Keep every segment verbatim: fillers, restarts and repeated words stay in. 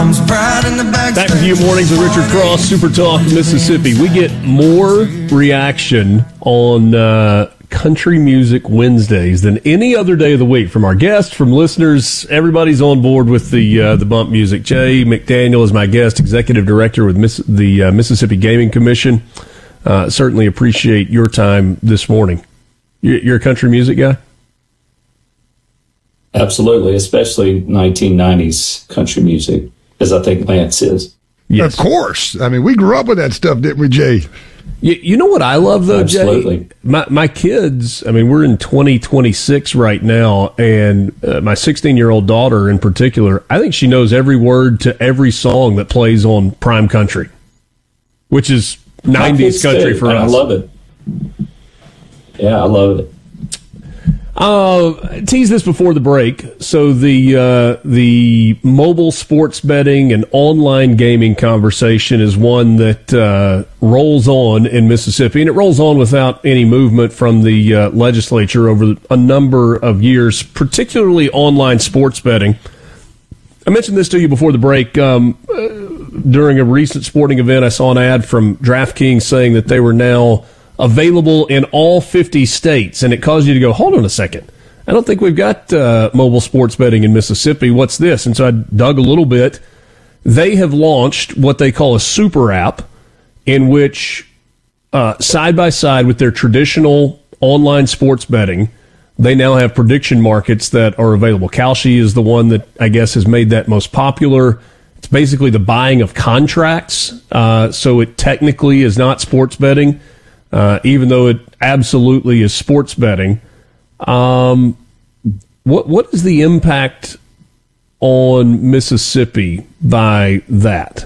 Back with you mornings with Richard Cross, Super Talk, Mississippi. We get more reaction on uh, Country Music Wednesdays than any other day of the week from our guests, from listeners. Everybody's on board with the uh, the bump music. Jay McDaniel is my guest, executive director with Miss, the uh, Mississippi Gaming Commission. Uh, certainly appreciate your time this morning. You're a country music guy? Absolutely, especially nineteen nineties country music, as I think Lance is. Yes. Of course. I mean, we grew up with that stuff, didn't we, Jay? You, you know what I love, though, Absolutely. Jay? My, my kids, I mean, we're in twenty twenty-six right now, and uh, my sixteen-year-old daughter in particular, I think she knows every word to every song that plays on Prime Country, which is nineties country for us. I love it. Yeah, I love it. Uh, tease this before the break. So the uh, the mobile sports betting and online gaming conversation is one that uh, rolls on in Mississippi, and it rolls on without any movement from the uh, legislature over a number of years, particularly online sports betting. I mentioned this to you before the break. Um, uh, during a recent sporting event, I saw an ad from DraftKings saying that they were now available in all fifty states, and it caused you to go, hold on a second. I don't think we've got uh, mobile sports betting in Mississippi. What's this? And so I dug a little bit. They have launched what they call a super app, in which uh, side by side with their traditional online sports betting, they now have prediction markets that are available. Kalshi is the one that I guess has made that most popular. It's basically the buying of contracts, uh, so it technically is not sports betting. Uh, even though it absolutely is sports betting. Um, what what is the impact on Mississippi by that?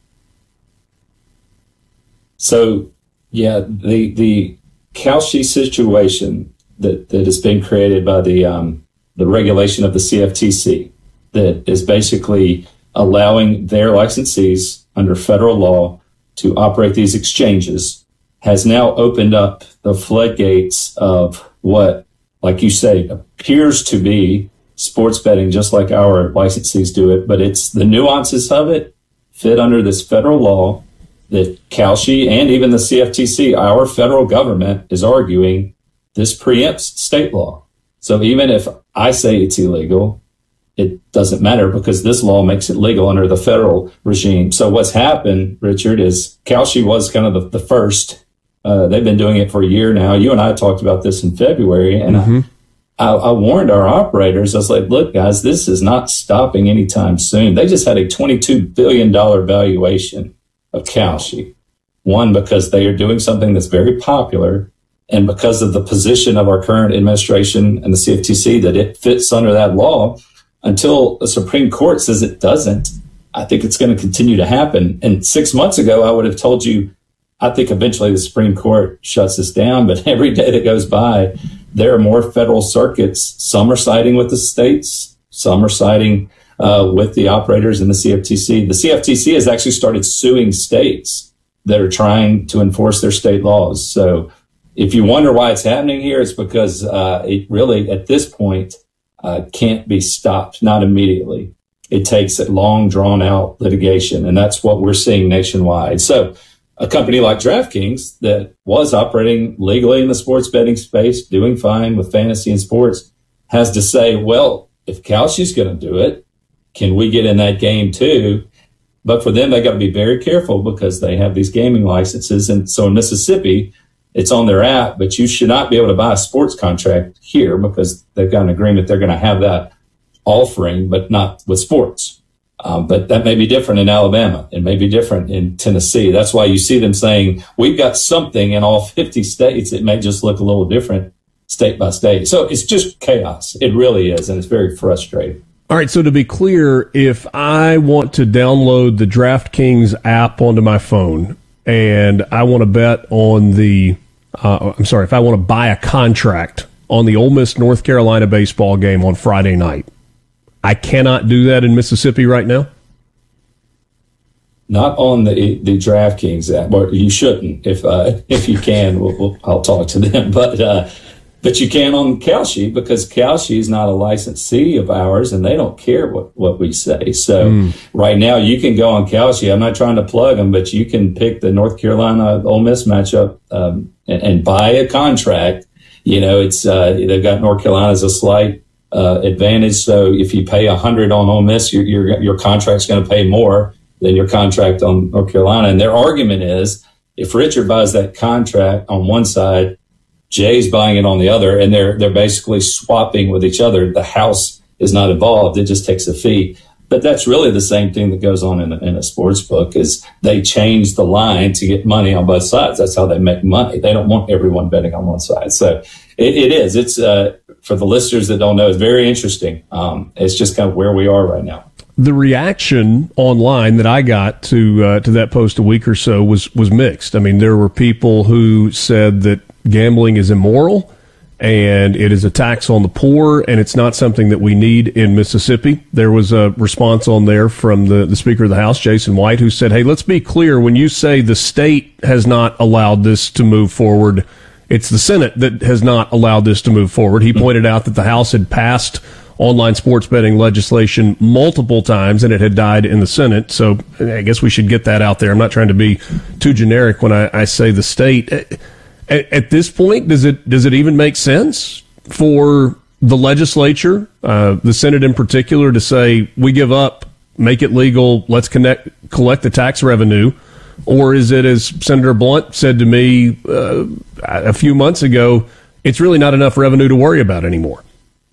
So, yeah, the the Kalshi situation that, that has been created by the um, the regulation of the C F T C that is basically allowing their licensees under federal law to operate these exchanges has now opened up the floodgates of what, like you say, appears to be sports betting, just like our licensees do it. But it's the nuances of it fit under this federal law that Kalshi and even the C F T C, our federal government, is arguing this preempts state law. So even if I say it's illegal, it doesn't matter because this law makes it legal under the federal regime. So what's happened, Richard, is Kalshi was kind of the, the first. Uh, they've been doing it for a year now. You and I talked about this in February, and mm-hmm. I, I, I warned our operators. I was like, look, guys, this is not stopping anytime soon. They just had a twenty-two billion dollars valuation of Kalshi. One, because they are doing something that's very popular, and because of the position of our current administration and the C F T C that it fits under that law. Until the Supreme Court says it doesn't, I think it's going to continue to happen. And six months ago, I would have told you, I think eventually the Supreme Court shuts this down, but every day that goes by, there are more federal circuits. Some are siding with the states. Some are siding uh, with the operators in the C F T C. The C F T C has actually started suing states that are trying to enforce their state laws. So if you wonder why it's happening here, it's because uh, it really, at this point, uh, can't be stopped, not immediately. It takes a long, drawn-out litigation, and that's what we're seeing nationwide. So a company like DraftKings that was operating legally in the sports betting space, doing fine with fantasy and sports, has to say, well, if Kalshi's going to do it, can we get in that game too? But for them, they got to be very careful because they have these gaming licenses. And so in Mississippi, it's on their app, but you should not be able to buy a sports contract here because they've got an agreement. They're going to have that offering, but not with sports. Um, but that may be different in Alabama. It may be different in Tennessee. That's why you see them saying, we've got something in all fifty states. It may just look a little different state by state. So it's just chaos. It really is. And it's very frustrating. All right. So to be clear, if I want to download the DraftKings app onto my phone and I want to bet on the, uh, I'm sorry, if I want to buy a contract on the Ole Miss North Carolina baseball game on Friday night, I cannot do that in Mississippi right now? Not on the the DraftKings app. Or you shouldn't. If uh, if you can, we'll, we'll, I'll talk to them. But uh, but you can on Kalshi because Kalshi is not a licensee of ours and they don't care what, what we say. So mm. right now you can go on Kalshi. I'm not trying to plug them, but you can pick the North Carolina Ole Miss matchup um, and, and buy a contract. You know, it's uh, they've got North Carolina as a slight uh, advantage. So if you pay a hundred on Ole Miss, your your, your contract's going to pay more than your contract on North Carolina. And their argument is if Richard buys that contract on one side, Jay's buying it on the other, and they're they're basically swapping with each other. The house is not involved; it just takes a fee. But that's really the same thing that goes on in a, in a sports book is they change the line to get money on both sides. That's how they make money. They don't want everyone betting on one side. So it, it is. It's uh, for the listeners that don't know, it's very interesting. Um, it's just kind of where we are right now. The reaction online that I got to uh, to that post a week or so was was mixed. I mean, there were people who said that gambling is immoral and it is a tax on the poor, and it's not something that we need in Mississippi. There was a response on there from the, the Speaker of the House, Jason White, who said, hey, let's be clear. When you say the state has not allowed this to move forward, it's the Senate that has not allowed this to move forward. He pointed out that the House had passed online sports betting legislation multiple times, and it had died in the Senate. So I guess we should get that out there. I'm not trying to be too generic when I, I say the state. At, at this point, does it does it even make sense for the legislature, uh, the Senate in particular, to say we give up, make it legal, let's connect, collect the tax revenue? Or is it, as Senator Blunt said to me uh, a few months ago, it's really not enough revenue to worry about anymore?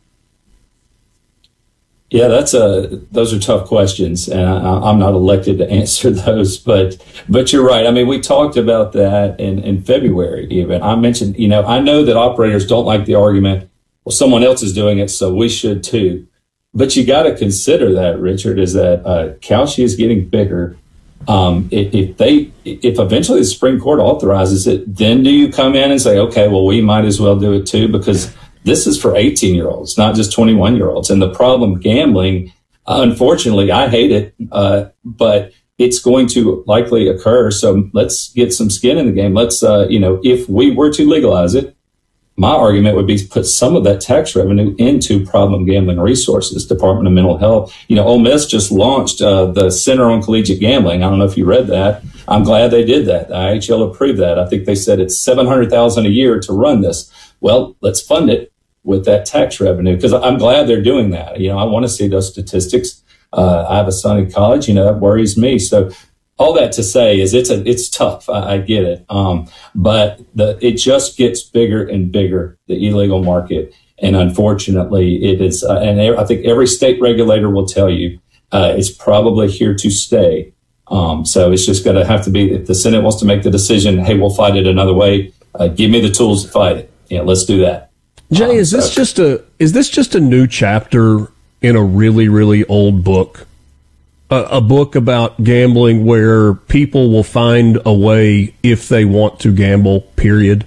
Yeah, that's a, those are tough questions, and I, I'm not elected to answer those, but, but you're right. I mean, we talked about that in, in February even. I mentioned, you know, I know that operators don't like the argument, well, someone else is doing it, so we should too. But you got to consider that, Richard, is that uh, Kalshi is getting bigger. Um, if, if they, if eventually the Supreme Court authorizes it, then do you come in and say, okay, well, we might as well do it too, because this is for eighteen year olds, not just twenty-one year olds. And the problem gambling, unfortunately, I hate it, uh, but it's going to likely occur. So let's get some skin in the game. Let's, uh, you know, if we were to legalize it, my argument would be to put some of that tax revenue into problem gambling resources, Department of Mental Health. You know, Ole Miss just launched uh, the Center on Collegiate Gambling. I don't know if you read that. I'm glad they did that. The I H L approved that. I think they said it's seven hundred thousand dollars a year to run this. Well, let's fund it with that tax revenue, because I'm glad they're doing that. You know, I want to see those statistics. Uh, I have a son in college, you know, that worries me. So all that to say is it's a, it's tough. I, I get it. Um, but the, it just gets bigger and bigger, the illegal market. And unfortunately it is, uh, and I think every state regulator will tell you, uh, it's probably here to stay. Um, so it's just going to have to be, if the Senate wants to make the decision, hey, we'll fight it another way. Uh, give me the tools to fight it. Yeah, let's do that. Jay, is this just a is this just a new chapter in a really, really old book? A, a book about gambling where people will find a way if they want to gamble, period?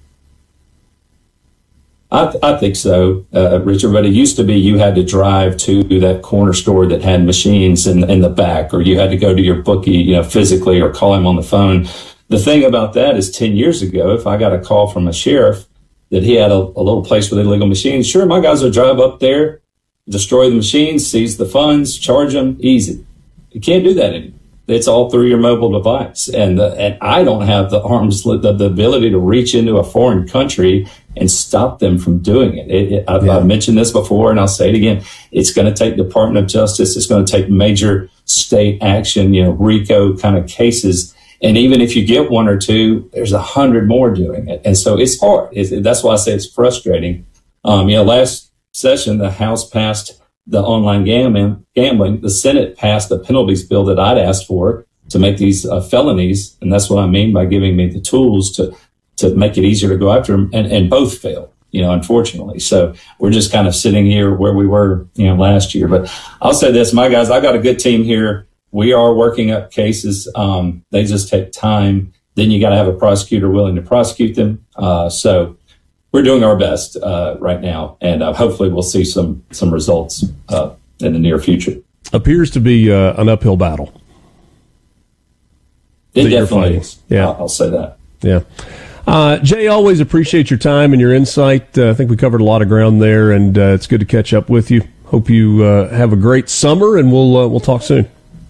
I, I think so, uh, Richard, but it used to be you had to drive to that corner store that had machines in, in the back, or you had to go to your bookie, you know, physically, or call him on the phone. The thing about that is ten years ago, if I got a call from a sheriff that he had a, a little place with illegal machines, sure, my guys would drive up there, destroy the machines, seize the funds, charge them, easy. You can't do that anymore. It's all through your mobile device. And uh, and I don't have the arms, the, the ability to reach into a foreign country and stop them from doing it. it, it I've, yeah. I've mentioned this before, and I'll say it again. It's going to take Department of Justice. It's going to take major state action, you know, RICO kind of cases. And even if you get one or two, there's a hundred more doing it. And so it's hard. It's, that's why I say it's frustrating. Um, you know, last session, the House passed the online gambling, gambling. The Senate passed the penalties bill that I'd asked for to make these uh, felonies. And that's what I mean by giving me the tools to, to make it easier to go after them. And, and both failed, you know, unfortunately. So we're just kind of sitting here where we were, you know, last year. But I'll say this, my guys, I got a good team here. We are working up cases. Um, they just take time. Then you got to have a prosecutor willing to prosecute them. Uh, so we're doing our best uh, right now, and uh, hopefully we'll see some some results uh, in the near future. Appears to be uh, an uphill battle. It definitely is. Yeah, I'll, I'll say that. Yeah. Uh, Jay, always appreciate your time and your insight. Uh, I think we covered a lot of ground there, and uh, it's good to catch up with you. Hope you uh, have a great summer, and we'll uh, we'll talk soon.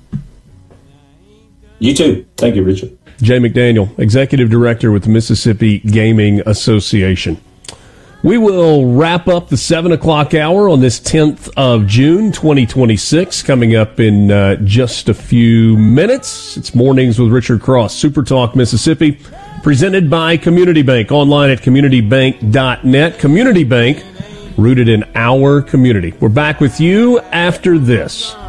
You too. Thank you, Richard. Jay McDaniel, Executive Director with the Mississippi Gaming Association. We will wrap up the seven o'clock hour on this tenth of June, twenty twenty-six, coming up in uh, just a few minutes. It's Mornings with Richard Cross, Super Talk Mississippi, presented by Community Bank, online at community bank dot net. Community Bank, rooted in our community. We're back with you after this.